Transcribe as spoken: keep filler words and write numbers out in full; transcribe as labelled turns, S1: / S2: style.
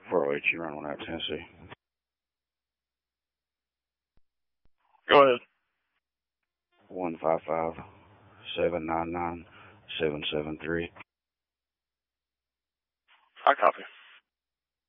S1: four oh eight, you run one out of Tennessee.
S2: Go ahead.
S1: one five five, seven nine nine, seven seven three.
S2: I copy.